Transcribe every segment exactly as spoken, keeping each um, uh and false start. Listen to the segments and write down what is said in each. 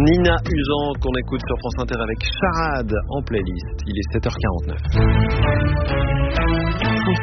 Nina Uzan qu'on écoute sur France Inter avec Charade en playlist. Il est sept heures quarante-neuf. France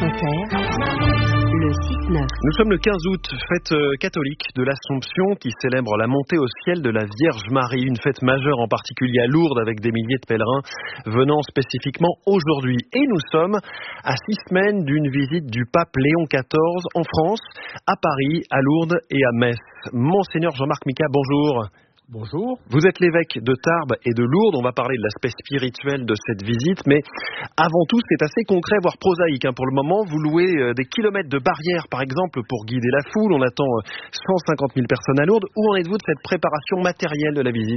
Inter, le six neuf. Nous sommes le quinze août, fête catholique de l'Assomption qui célèbre la montée au ciel de la Vierge Marie. Une fête majeure en particulier à Lourdes avec des milliers de pèlerins venant spécifiquement aujourd'hui. Et nous sommes à six semaines d'une visite du pape Léon quatorze en France, à Paris, à Lourdes et à Metz. Monseigneur Jean-Marc Micas, bonjour. Bonjour. Vous êtes l'évêque de Tarbes et de Lourdes. On va parler de l'aspect spirituel de cette visite, mais avant tout, c'est assez concret, voire prosaïque. Hein. Pour le moment, vous louez euh, des kilomètres de barrières, par exemple, pour guider la foule. On attend euh, cent cinquante mille personnes à Lourdes. Où en êtes-vous de cette préparation matérielle de la visite ?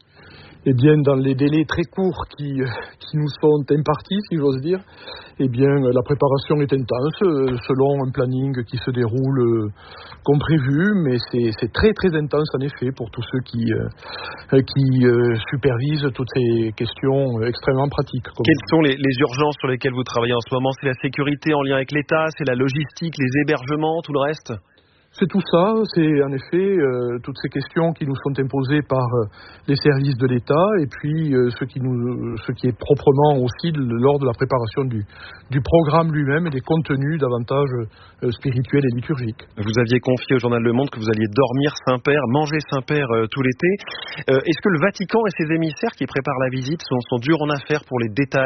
Eh bien, dans les délais très courts qui, qui nous sont impartis, si j'ose dire, eh bien, la préparation est intense, selon un planning qui se déroule comme prévu, mais c'est, c'est très très intense en effet pour tous ceux qui, euh, qui euh, supervisent toutes ces questions extrêmement pratiques. Quelles sont les, les urgences sur lesquelles vous travaillez en ce moment ? C'est la sécurité en lien avec l'État, c'est la logistique, les hébergements, tout le reste ? C'est tout ça, c'est en effet euh, toutes ces questions qui nous sont imposées par euh, les services de l'État et puis euh, ce, qui nous, ce qui est proprement aussi de, lors de la préparation du, du programme lui-même et des contenus davantage euh, spirituels et liturgiques. Vous aviez confié au journal Le Monde que vous alliez dormir Saint-Père, manger Saint-Père euh, tout l'été. Euh, est-ce que le Vatican et ses émissaires qui préparent la visite sont, sont durs en affaires pour les détails ?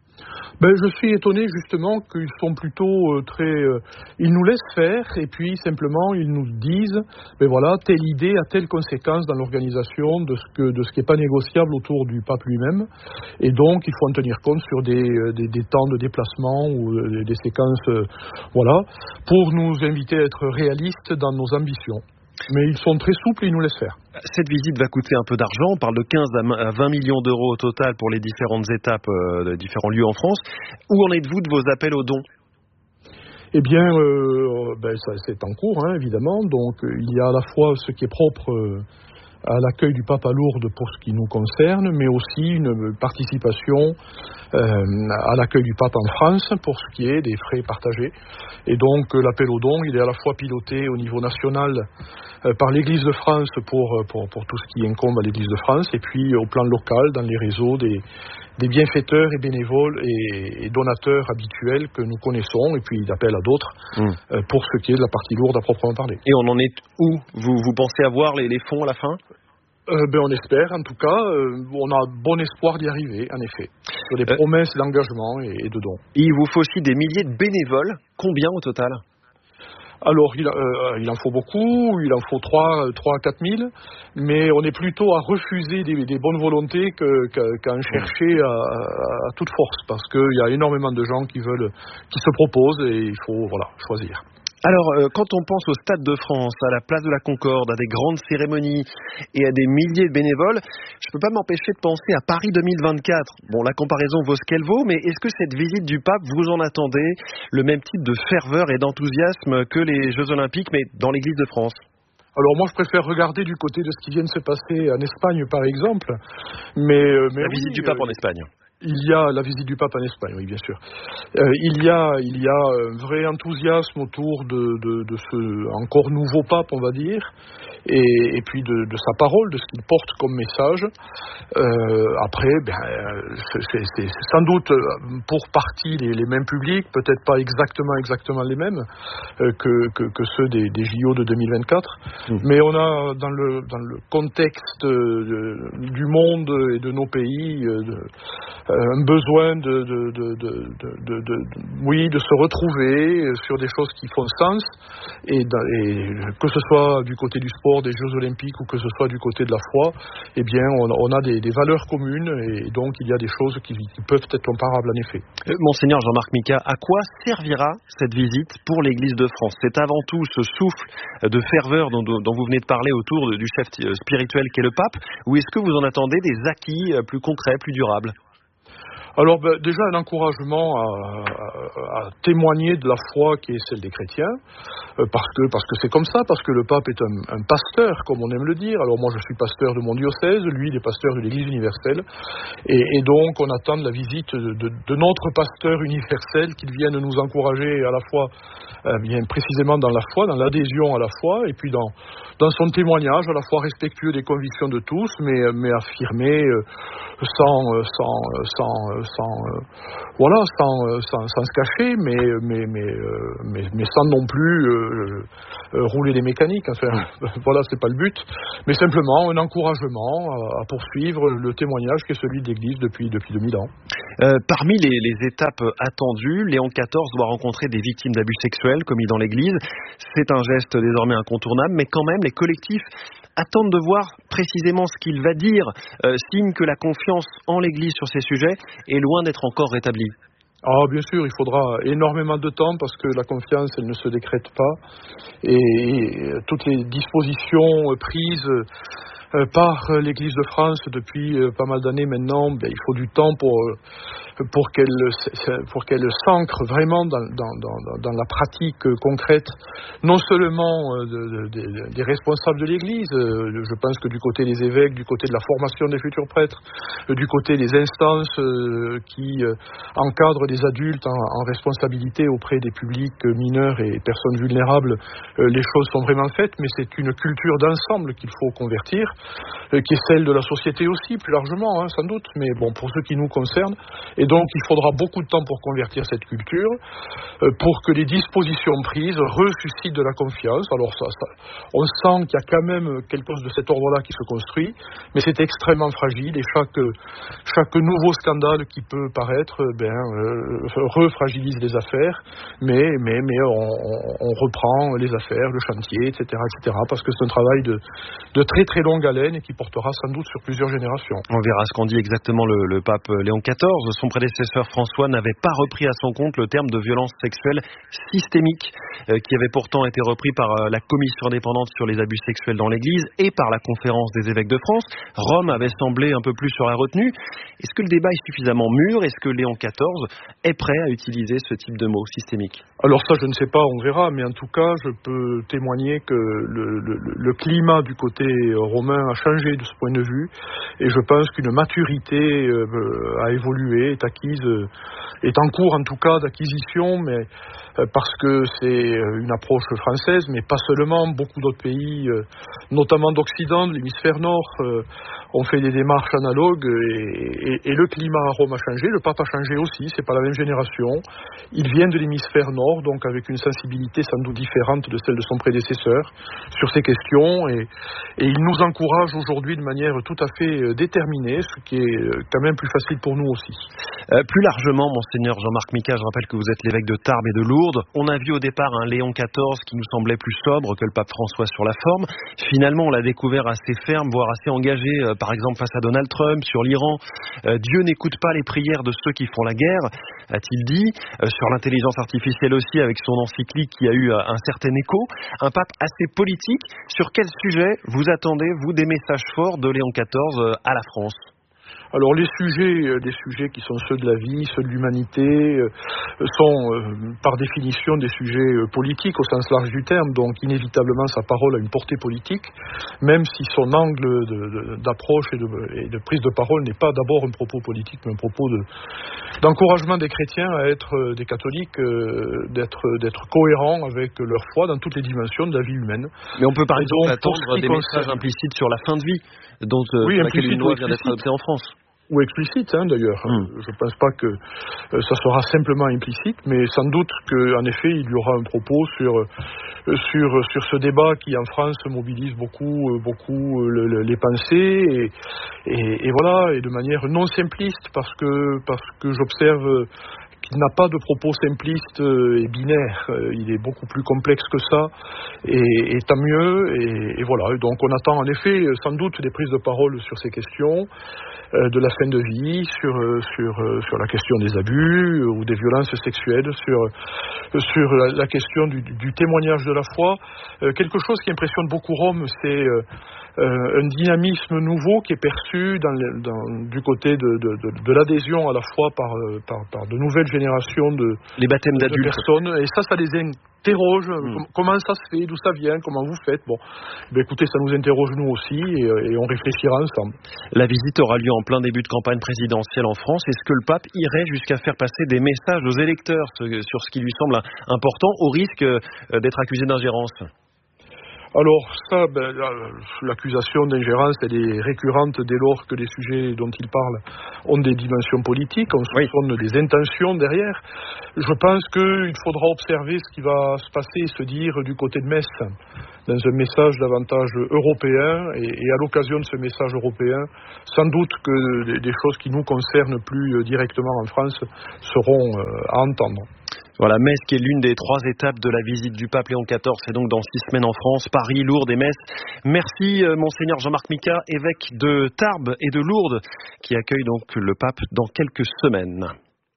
Ben, je suis étonné justement qu'ils sont plutôt euh, très... Euh, ils nous laissent faire et puis simplement ils nous disent ben voilà, telle idée a telle conséquence dans l'organisation de ce que de ce qui n'est pas négociable autour du pape lui-même. Et donc il faut en tenir compte sur des, euh, des, des temps de déplacement ou euh, des séquences euh, voilà, pour nous inviter à être réalistes dans nos ambitions. Mais ils sont très souples et ils nous laissent faire. Cette visite va coûter un peu d'argent. On parle de quinze à vingt millions d'euros au total pour les différentes étapes euh, de différents lieux en France. Où en êtes-vous de vos appels aux dons ? Eh bien, euh, ben, ça, c'est en cours, hein, évidemment. Donc, il y a à la fois ce qui est propre euh, à l'accueil du pape à Lourdes pour ce qui nous concerne, mais aussi une participation euh, à l'accueil du pape en France pour ce qui est des frais partagés. Et donc, euh, l'appel aux dons, il est à la fois piloté au niveau national euh, par l'Église de France pour, pour, pour tout ce qui incombe à l'Église de France, et puis au plan local, dans les réseaux des, des bienfaiteurs et bénévoles et, et donateurs habituels que nous connaissons, et puis d'appel à d'autres, mmh. euh, pour ce qui est de la partie lourde à proprement parler. Et on en est où ? Vous, vous pensez avoir les, les fonds à la fin ? Euh, ben on espère, en tout cas, euh, on a bon espoir d'y arriver, en effet, sur des euh, promesses d'engagement et, et de dons. Il vous faut aussi des milliers de bénévoles. Combien au total ? Alors, il, euh, il en faut beaucoup, il en faut trois à quatre mille, mais on est plutôt à refuser des, des bonnes volontés que, qu'à, qu'à en chercher à, à toute force, parce qu'il y a énormément de gens qui veulent, qui se proposent et il faut, voilà, choisir. Alors, euh, quand on pense au Stade de France, à la place de la Concorde, à des grandes cérémonies et à des milliers de bénévoles, je ne peux pas m'empêcher de penser à Paris deux mille vingt-quatre. Bon, la comparaison vaut ce qu'elle vaut, mais est-ce que cette visite du pape, vous en attendez le même type de ferveur et d'enthousiasme que les Jeux Olympiques, mais dans l'Église de France ? Alors moi, je préfère regarder du côté de ce qui vient de se passer en Espagne, par exemple. Mais, mais la oui, visite du pape euh, en Espagne. Il y a la visite du pape en Espagne, oui, bien sûr. Euh, il y a, il y a un vrai enthousiasme autour de, de, de ce encore nouveau pape, on va dire, et, et puis de, de sa parole, de ce qu'il porte comme message. Euh, après, ben, c'est, c'est, c'est sans doute pour partie les, les mêmes publics, peut-être pas exactement, exactement les mêmes euh, que, que, que ceux des, des J O de deux mille vingt-quatre, mmh. mais on a dans le, dans le contexte de, du monde et de nos pays, de, un besoin de, de, de, de, de, de, de, oui, de se retrouver sur des choses qui font sens, et, et que ce soit du côté du sport, des Jeux Olympiques, ou que ce soit du côté de la foi, eh bien, on, on a des, des valeurs communes, et donc il y a des choses qui, qui peuvent être comparables en effet. Monseigneur Jean-Marc Micas, à quoi servira cette visite pour l'Église de France ? C'est avant tout ce souffle de ferveur dont, dont vous venez de parler autour du chef spirituel qu'est le pape, ou est-ce que vous en attendez des acquis plus concrets, plus durables ? Alors ben, déjà un encouragement à, à, à témoigner de la foi qui est celle des chrétiens, euh, parce que parce que c'est comme ça, parce que le pape est un, un pasteur, comme on aime le dire. Alors moi je suis pasteur de mon diocèse, lui il est pasteur de l'Église universelle, et, et donc on attend de la visite de, de, de notre pasteur universel qu'il vienne nous encourager à la fois euh, bien précisément dans la foi, dans l'adhésion à la foi, et puis dans dans son témoignage à la fois respectueux des convictions de tous, mais mais affirmé euh, sans sans sans sans euh, voilà sans, sans sans se cacher, mais mais mais euh, mais, mais sans non plus euh, euh, rouler les mécaniques. Enfin voilà, c'est pas le but, mais simplement un encouragement à, à poursuivre le témoignage qui est celui de l'Église depuis depuis deux mille ans. Euh, parmi les, les étapes attendues, Léon quatorze doit rencontrer des victimes d'abus sexuels commis dans l'Église. C'est un geste désormais incontournable, mais quand même les collectifs attendent de voir précisément ce qu'il va dire, euh, signe que la confiance en l'Église sur ces sujets est loin d'être encore rétablie. Ah, bien sûr, il faudra énormément de temps parce que la confiance, elle ne se décrète pas. Et, et toutes les dispositions prises euh, par l'Église de France depuis euh, pas mal d'années maintenant, ben, il faut du temps pour, euh, pour qu'elle, pour qu'elle s'ancre vraiment dans, dans, dans, dans la pratique concrète, non seulement euh, de, de, de, des responsables de l'Église, euh, je pense que du côté des évêques, du côté de la formation des futurs prêtres, euh, du côté des instances euh, qui euh, encadrent des adultes en, en responsabilité auprès des publics mineurs et personnes vulnérables, euh, les choses sont vraiment faites, mais c'est une culture d'ensemble qu'il faut convertir, euh, qui est celle de la société aussi, plus largement, hein, sans doute, mais bon, pour ceux qui nous concernent. Et donc, il faudra beaucoup de temps pour convertir cette culture, euh, pour que les dispositions prises ressuscitent de la confiance. Alors, ça, ça, on sent qu'il y a quand même quelque chose de cet ordre-là qui se construit, mais c'est extrêmement fragile, et chaque, chaque nouveau scandale qui peut paraître, ben, euh, refragilise les affaires, mais, mais, mais on, on reprend les affaires, le chantier, et cetera, et cetera, parce que c'est un travail de, de très très longue haleine et qui portera sans doute sur plusieurs générations. On verra ce qu'en dit exactement le, le pape Léon quatorze. Son prédécesseur François n'avait pas repris à son compte le terme de violence sexuelle systémique, euh, qui avait pourtant été repris par euh, la commission indépendante sur les abus sexuels dans l'Église et par la conférence des évêques de France. Rome avait semblé un peu plus sur la retenue. Est-ce que le débat est suffisamment mûr? Est-ce que Léon quatorze est prêt à utiliser ce type de mot systémique? Alors ça, je ne sais pas, on verra, mais en tout cas, je peux témoigner que le, le, le climat du côté romain a changé de ce point de vue, et je pense qu'une maturité euh, a évolué, est acquise, euh, est en cours en tout cas d'acquisition, mais euh, parce que c'est une approche française, mais pas seulement. Beaucoup d'autres pays, euh, notamment d'Occident, de l'hémisphère nord, euh, ont fait des démarches analogues, et, et, et le climat à Rome a changé, le pape a changé aussi, c'est pas la même génération. Il vient de l'hémisphère nord, donc avec une sensibilité sans doute différente de celle de son prédécesseur sur ces questions, et, et il nous encourage aujourd'hui de manière tout à fait déterminée, ce qui est quand même plus facile pour nous aussi. Euh, plus largement, Monseigneur Jean-Marc Micas, je rappelle que vous êtes l'évêque de Tarbes et de Lourdes. On a vu au départ un Léon quatorze qui nous semblait plus sobre que le pape François sur la forme. Finalement, on l'a découvert assez ferme, voire assez engagé, euh, par exemple face à Donald Trump, sur l'Iran. Euh, Dieu n'écoute pas les prières de ceux qui font la guerre, a-t-il dit. Euh, sur l'intelligence artificielle aussi, avec son encyclique qui a eu euh, un certain écho. Un pape assez politique. Sur quel sujet vous attendez, vous, des messages forts de Léon quatorze euh, à la France? Alors les sujets, les sujets qui sont ceux de la vie, ceux de l'humanité, euh, sont euh, par définition des sujets euh, politiques au sens large du terme, donc inévitablement sa parole a une portée politique, même si son angle de, de, d'approche et de, et de prise de parole n'est pas d'abord un propos politique, mais un propos de, d'encouragement des chrétiens à être, euh, des catholiques, euh, d'être, d'être cohérents avec leur foi dans toutes les dimensions de la vie humaine. Mais on peut par exemple donc, attendre des concerne... messages implicites sur la fin de vie, dont euh, oui, laquelle une loi vient d'être adoptée en France. Ou explicite, hein, d'ailleurs. Mmh. Je ne pense pas que euh, ça sera simplement implicite, mais sans doute qu'en effet, il y aura un propos sur, euh, sur, sur ce débat qui, en France, mobilise beaucoup, euh, beaucoup euh, le, le, les pensées, et, et, et voilà, et de manière non simpliste, parce que, parce que j'observe euh, qu'il n'a pas de propos simplistes et binaires. Il est beaucoup plus complexe que ça, et, et tant mieux, et, et voilà. Et donc on attend en effet sans doute des prises de parole sur ces questions, euh, de la fin de vie, sur, sur, sur la question des abus ou des violences sexuelles, sur, sur la, la question du, du témoignage de la foi. Euh, quelque chose qui impressionne beaucoup Rome, c'est... Euh, euh, un dynamisme nouveau qui est perçu dans les, dans, du côté de, de, de, de l'adhésion à la fois par, par, par de nouvelles générations de, les baptêmes de, de d'adultes. personnes. Et ça, ça les interroge. Mmh. Comment ça se fait, d'où ça vient, comment vous faites. Bon, ben écoutez, ça nous interroge nous aussi et, et on réfléchira ensemble. La visite aura lieu en plein début de campagne présidentielle en France. Est-ce que le pape irait jusqu'à faire passer des messages aux électeurs sur ce qui lui semble important, au risque d'être accusé d'ingérence ? Alors ça, ben, l'accusation d'ingérence, elle est récurrente dès lors que les sujets dont il parle ont des dimensions politiques, on soupçonne oui. des intentions derrière. Je pense qu'il faudra observer ce qui va se passer et se dire du côté de Metz, dans un message davantage européen, et, et à l'occasion de ce message européen, sans doute que des choses qui nous concernent plus directement en France seront à entendre. Voilà, Metz qui est l'une des trois étapes de la visite du pape Léon quatorze, c'est donc dans six semaines en France, Paris, Lourdes et Metz. Merci euh, Monseigneur Jean-Marc Micas, évêque de Tarbes et de Lourdes, qui accueille donc le pape dans quelques semaines.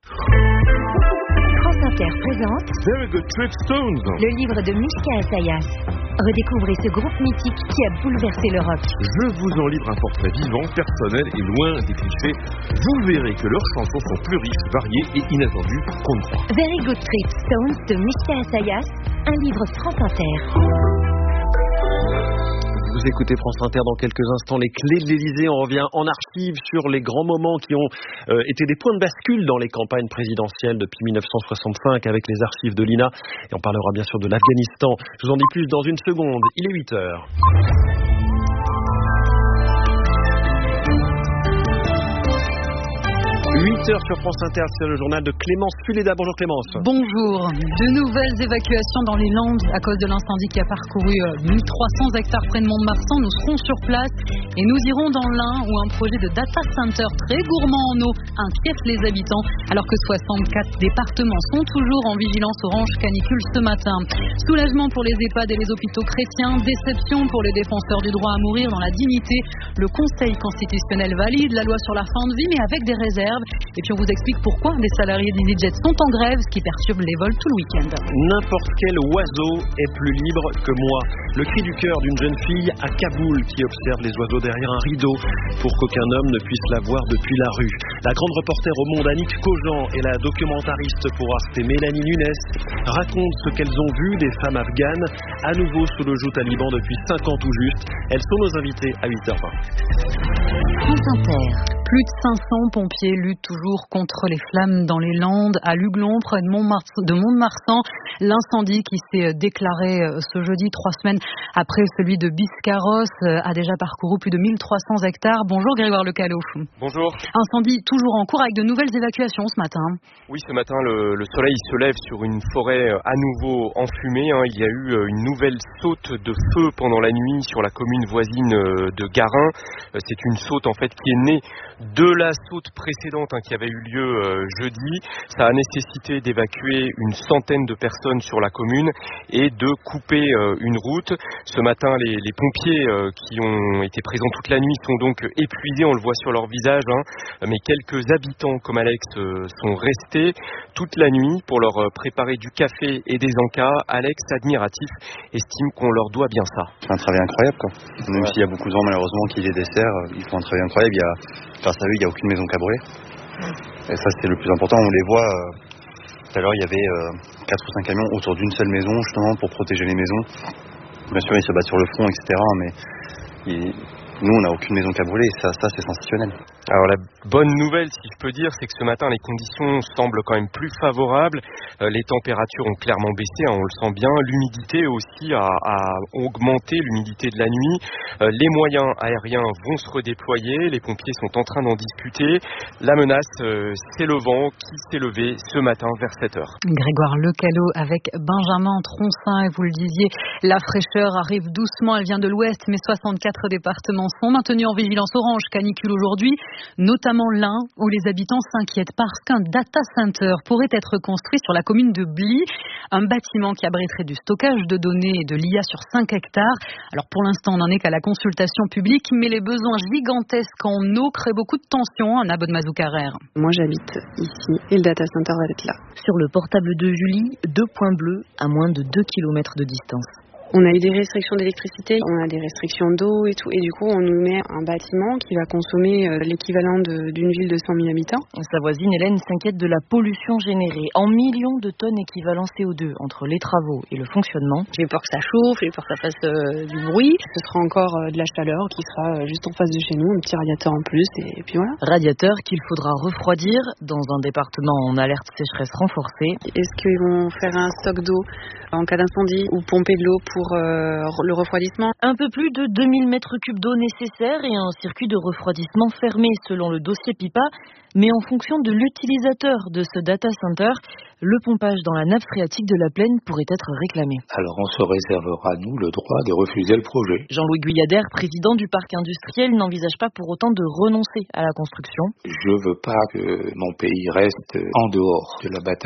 France Inter présente Very Good Trip Stones, le livre de Michka Assayas. Redécouvrez ce groupe mythique qui a bouleversé le rock. Je vous en livre un portrait vivant, personnel et loin des clichés. Vous verrez que leurs chansons sont plus riches, variées et inattendues qu'on ne croit. Very Good Trip Stones de Michka Assayas, un livre France Inter. Vous écoutez France Inter dans quelques instants, les clés de l'Élysée. On revient en archive sur les grands moments qui ont euh, été des points de bascule dans les campagnes présidentielles depuis mille neuf cent soixante-cinq avec les archives de l'I N A. Et on parlera bien sûr de l'Afghanistan. Je vous en dis plus dans une seconde. Il est huit heures. huit heures sur France Inter, c'est le journal de Clémence Fuleda. Bonjour Clémence. Bonjour. De nouvelles évacuations dans les Landes à cause de l'incendie qui a parcouru mille trois cents hectares près de Mont-de-Marsan. Nous serons sur place et nous irons dans l'Ain où un projet de data center très gourmand en eau inquiète les habitants alors que soixante-quatre départements sont toujours en vigilance orange canicule ce matin. Soulagement pour les EHPAD et les hôpitaux chrétiens, déception pour les défenseurs du droit à mourir dans la dignité. Le Conseil constitutionnel valide la loi sur la fin de vie mais avec des réserves. Et puis on vous explique pourquoi des salariés d'EasyJet sont en grève, ce qui perturbe les vols tout le week-end. N'importe quel oiseau est plus libre que moi. Le cri du cœur d'une jeune fille à Kaboul qui observe les oiseaux derrière un rideau pour qu'aucun homme ne puisse la voir depuis la rue. La grande reporter au Monde Annick Cogent et la documentariste pour Arte Mélanie Nunes racontent ce qu'elles ont vu des femmes afghanes à nouveau sous le joug taliban depuis cinq ans tout juste. Elles sont nos invitées à huit heures vingt. France Inter. Plus de cinq cents pompiers luttent toujours contre les flammes dans les Landes, à Luglon, près de Mont-de-Marsan. L'incendie qui s'est déclaré ce jeudi, trois semaines après celui de Biscarrosse, a déjà parcouru plus de mille trois cents hectares. Bonjour Grégoire Lecalot. Bonjour. Incendie toujours en cours avec de nouvelles évacuations ce matin. Oui, ce matin, le, le soleil se lève sur une forêt à nouveau enfumée. Hein. Il y a eu une nouvelle saute de feu pendant la nuit sur la commune voisine de Garin. C'est une saute en fait qui est née de la saute précédente hein, qui avait eu lieu euh, jeudi. Ça a nécessité d'évacuer une centaine de personnes sur la commune et de couper euh, une route. Ce matin, les, les pompiers euh, qui ont été présents toute la nuit sont donc épuisés, on le voit sur leur visage, hein, mais quelques habitants comme Alex euh, sont restés toute la nuit pour leur préparer du café et des encas. Alex, admiratif, estime qu'on leur doit bien ça. C'est un travail incroyable, quoi. Même ouais. S'il y a beaucoup de gens malheureusement qui les desserrent, ils font un travail incroyable. Il y a Grâce à eux, il n'y a aucune maison qui a brûlé. Et ça, c'est le plus important. On les voit. Euh, tout à l'heure, il y avait euh, quatre ou cinq camions autour d'une seule maison, justement, pour protéger les maisons. Bien sûr, ils se battent sur le front, et cetera. Mais ils, nous, on n'a aucune maison qui a brûlé. Et ça, ça, c'est sensationnel. Alors, la bonne nouvelle, si je peux dire, c'est que ce matin, les conditions semblent quand même plus favorables. Euh, les températures ont clairement baissé, hein, on le sent bien. L'humidité aussi a, a augmenté, l'humidité de la nuit. Euh, les moyens aériens vont se redéployer. Les pompiers sont en train d'en discuter. La menace, euh, c'est le vent qui s'est levé ce matin vers sept heures. Grégoire Lecalot avec Benjamin Troncin. Et vous le disiez, la fraîcheur arrive doucement. Elle vient de l'ouest, mais soixante-quatre départements sont maintenus en vigilance orange canicule aujourd'hui. Notamment l'Ain, où les habitants s'inquiètent parce qu'un data center pourrait être construit sur la commune de Bly, un bâtiment qui abriterait du stockage de données et de l'I A sur cinq hectares. Alors pour l'instant, on n'en est qu'à la consultation publique, mais les besoins gigantesques en eau créent beaucoup de tensions, Anna Bodmazou-Carrère. Moi j'habite ici et le data center va être là. Sur le portable de Julie, deux points bleus à moins de deux kilomètres de distance. On a eu des restrictions d'électricité, on a des restrictions d'eau et tout, et du coup on nous met un bâtiment qui va consommer l'équivalent de, d'une ville de cent mille habitants. Sa voisine Hélène s'inquiète de la pollution générée en millions de tonnes équivalent C O deux entre les travaux et le fonctionnement. J'ai peur que ça chauffe, j'ai peur que ça fasse euh, du bruit. Ce sera encore euh, de la chaleur qui sera juste en face de chez nous, un petit radiateur en plus, et, et puis voilà. Radiateur qu'il faudra refroidir dans un département en alerte sécheresse renforcée. Est-ce qu'ils vont faire un stock d'eau en cas d'incendie ou pomper de l'eau pour euh, le refroidissement? Un peu plus de deux mille mètres cubes d'eau nécessaires et un circuit de refroidissement fermé selon le dossier Pipa, mais en fonction de l'utilisateur de ce data center, le pompage dans la nappe phréatique de la plaine pourrait être réclamé. Alors on se réservera, nous, le droit de refuser le projet. Jean-Louis Guyader, président du parc industriel, n'envisage pas pour autant de renoncer à la construction. Je veux pas que mon pays reste en dehors de la bataille